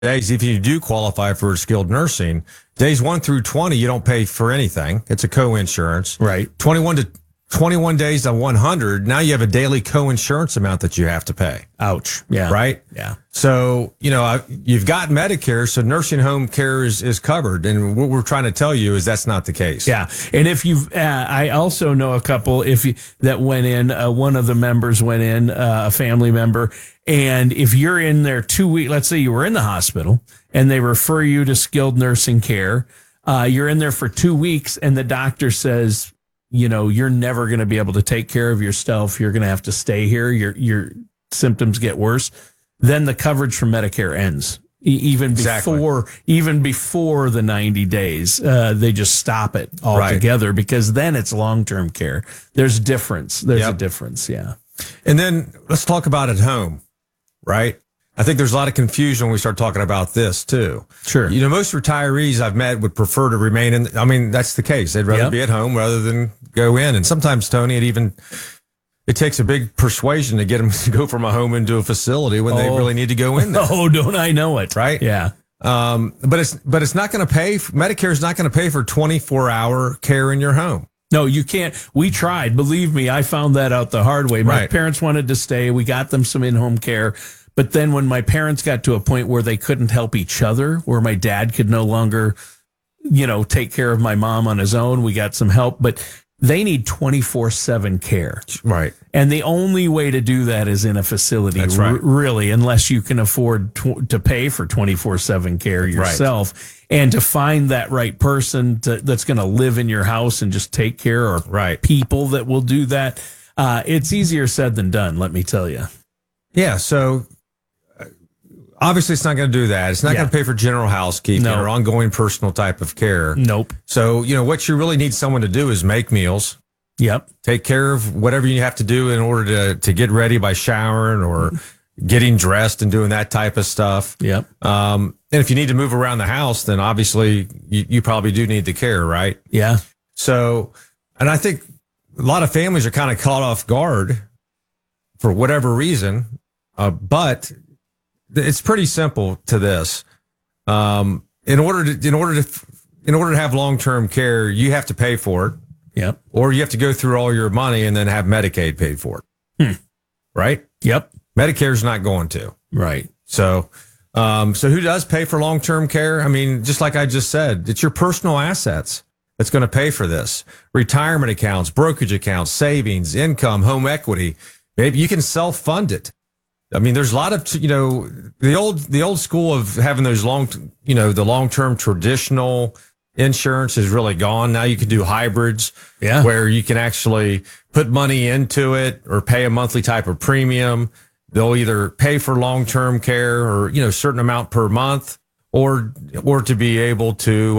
days, if you do qualify for skilled nursing, days 1 through 20, you don't pay for anything. It's a co-insurance. Right. 21 days to 100. Now you have a daily co-insurance amount that you have to pay. Ouch. Yeah. Right. Yeah. So, you've got Medicare, so nursing home care is covered. And what we're trying to tell you is that's not the case. Yeah. And if you've, I also know a couple that went in, one of the members went in, a family member. And if you're in there 2 weeks, let's say you were in the hospital and they refer you to skilled nursing care, you're in there for 2 weeks and the doctor says, you're never going to be able to take care of yourself. You're going to have to stay here. Your symptoms get worse. Then the coverage from Medicare ends. Even before the 90 days, they just stop it altogether because then it's long-term care. There's a difference. A difference. Yeah. And then let's talk about at home, right? I think there's a lot of confusion when we start talking about this too. Sure. Most retirees I've met would prefer to remain in. I mean, that's the case. They'd rather be at home rather than go in. And sometimes, Tony, it takes a big persuasion to get them to go from a home into a facility when they really need to go in there. Oh, don't I know it? Right. Yeah. But it's not going to pay. Medicare is not going to pay for 24-hour care in your home. No, you can't. We tried. Believe me, I found that out the hard way. My parents wanted to stay. We got them some in-home care. But then when my parents got to a point where they couldn't help each other, where my dad could no longer, take care of my mom on his own, we got some help. But they need 24/7 care. Right. And the only way to do that is in a facility. That's right. Really, unless you can afford to pay for 24/7 care yourself. Right. And to find that right person that's going to live in your house and just take care of people that will do that. It's easier said than done, let me tell you. Yeah. So obviously it's not going to do that. It's not going to pay for general housekeeping or ongoing personal type of care. Nope. So, what you really need someone to do is make meals. Yep. Take care of whatever you have to do in order to get ready by showering or getting dressed and doing that type of stuff. Yep. And if you need to move around the house, then obviously you probably do need the care, right? Yeah. So, and I think a lot of families are kind of caught off guard for whatever reason. But it's pretty simple to this. In order to have long-term care, you have to pay for it. Yep. Or you have to go through all your money and then have Medicaid paid for it. Right? Yep. Medicare's not going to. Right. So who does pay for long-term care? I mean, just like I just said, it's your personal assets that's going to pay for this. Retirement accounts, brokerage accounts, savings, income, home equity. Maybe you can self-fund it. I mean, there's a lot of, the old school of having those the long-term traditional insurance is really gone. Now you can do hybrids where you can actually put money into it or pay a monthly type of premium. They'll either pay for long-term care or, a certain amount per month or to be able to,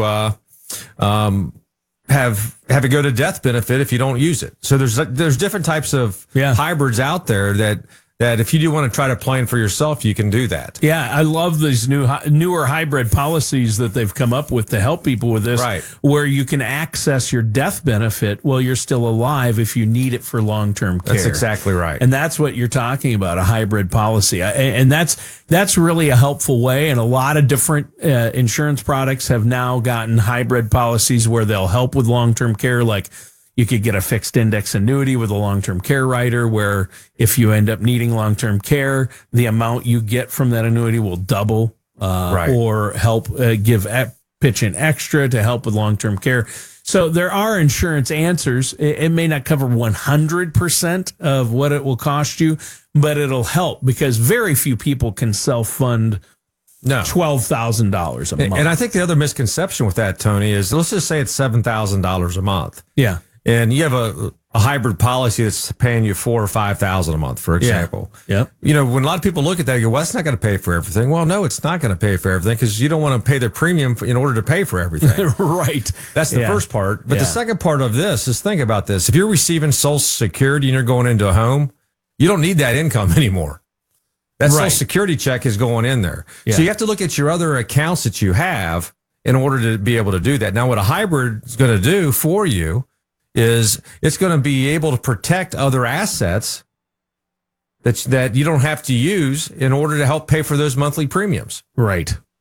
have it go to death benefit if you don't use it. So there's different types of hybrids out there that if you do want to try to plan for yourself, you can do that. Yeah, I love these newer hybrid policies that they've come up with to help people with this, where you can access your death benefit while you're still alive if you need it for long-term care. That's exactly right. And that's what you're talking about, a hybrid policy. And that's really a helpful way. And a lot of different insurance products have now gotten hybrid policies where they'll help with long-term care, like you could get a fixed index annuity with a long-term care rider where if you end up needing long-term care, the amount you get from that annuity will double or help pitch in extra to help with long-term care. So there are insurance answers. It may not cover 100% of what it will cost you, but it'll help because very few people can self-fund $12,000 a month. And I think the other misconception with that, Tony, is let's just say it's $7,000 a month. Yeah. And you have a hybrid policy that's paying you $4,000 or $5,000 a month, for example. Yeah. When a lot of people look at that, they go, well, that's not going to pay for everything. Well, no, it's not going to pay for everything because you don't want to pay the premium in order to pay for everything. Right. That's the first part. But the second part of this is think about this. If you're receiving Social Security and you're going into a home, you don't need that income anymore. That Social Security check is going in there. Yeah. So you have to look at your other accounts that you have in order to be able to do that. Now, what a hybrid is going to do for you is it's going to be able to protect other assets that you don't have to use in order to help pay for those monthly premiums. Right.